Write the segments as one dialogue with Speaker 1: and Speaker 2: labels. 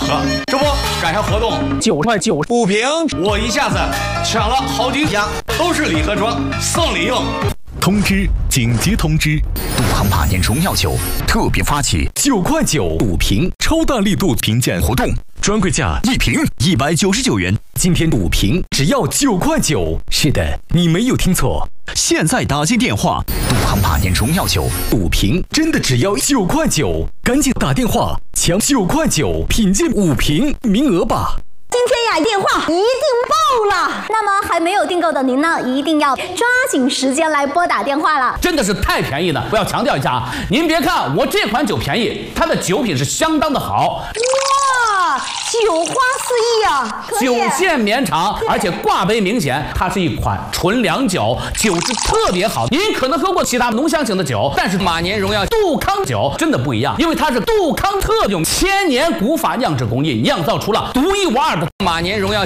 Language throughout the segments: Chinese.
Speaker 1: 喝。这不赶上活动
Speaker 2: 9块9
Speaker 1: 补瓶，我一下子抢了好几箱，都是礼盒装，送礼用。
Speaker 3: 通知！紧急通知！杜康马年荣耀酒特别发起9块9补瓶超大力度评鉴活动，专柜价1瓶199元，今天补瓶只要9块9。是的，你没有听错，现在打进电话，杜康马年荣耀酒补瓶真的只要9块9，赶紧打电话抢9块9品鉴5瓶名额吧。
Speaker 4: 今天呀，电话一定爆了。那么还没有订购的您呢，一定要抓紧时间来拨打电话了。
Speaker 5: 真的是太便宜了！我要强调一下啊，您别看我这款酒便宜，它的酒品是相当的好。
Speaker 4: 哇，酒花四溢啊！
Speaker 5: 酒线绵长，而且挂杯明显，它是一款纯粮酒，酒质特别好。您可能喝过其他浓香型的酒，但是马年荣耀杜康酒真的不一样，因为它是杜康特用1000年古法酿制工艺酿造出了独一无二的马年荣耀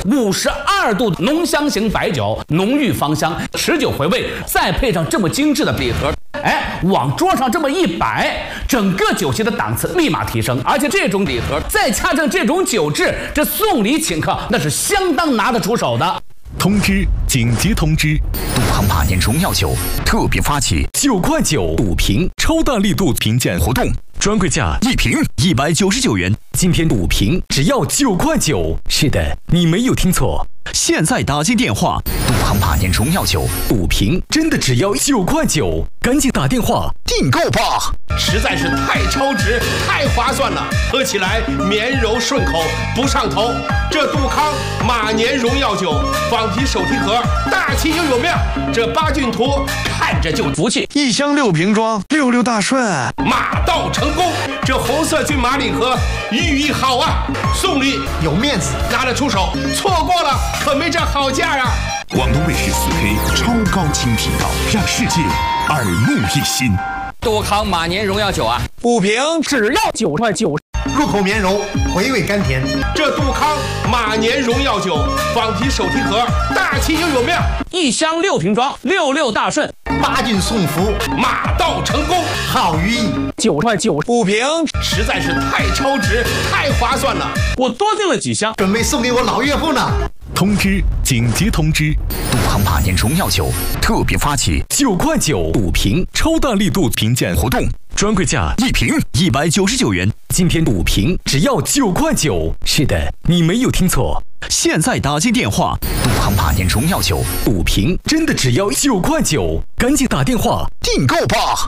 Speaker 5: 52度浓香型白酒，浓郁芳香，持久回味，再配上这么精致的礼盒。往桌上这么一摆，整个酒席的档次立马提升。而且这种礼盒再加上这种酒质，这送礼请客那是相当拿得出手的。
Speaker 3: 通知！紧急通知！杜康马年荣耀酒特别发起9块9补瓶超大力度评鉴活动，专柜价1瓶199元，今天补瓶只要9块9。是的，你没有听错，现在打进电话，杜康马年荣耀酒补瓶真的只要9块9，赶紧打电话订购吧！
Speaker 1: 实在是太超值，太划算了，喝起来绵柔顺口，不上头。这杜康马年荣耀酒仿皮手提盒，大气又有面，这八骏图看着就服气。
Speaker 6: 1箱6瓶装，66大顺，
Speaker 1: 马到成功。这红色骏马礼盒寓意好啊，送礼有面子，拿得出手，错过了可没这好价啊。
Speaker 3: 广东卫视4K 超高清频道，让世界耳目一新。
Speaker 5: 杜康马年荣耀酒啊，
Speaker 1: 补瓶
Speaker 2: 只要9块9，
Speaker 7: 入口绵柔，回味甘甜。
Speaker 1: 这杜康马年荣耀酒仿皮手提盒，大气又有面
Speaker 5: ，1箱6瓶装，66大顺，
Speaker 7: 八骏送福，
Speaker 1: 马到成功，
Speaker 7: 好寓意。
Speaker 2: 9块9
Speaker 1: 补瓶实在是太超值，太划算了，
Speaker 5: 我多订了几箱，
Speaker 7: 准备送给我老岳父呢。
Speaker 3: 通知！紧急通知！杜康马年荣耀酒特别发起9块9补瓶超大力度评鉴活动，专柜价1瓶199元，今天补瓶只要9块9。是的，你没有听错，现在打进电话，杜康马年荣耀酒补瓶真的只要9块9，赶紧打电话订购吧！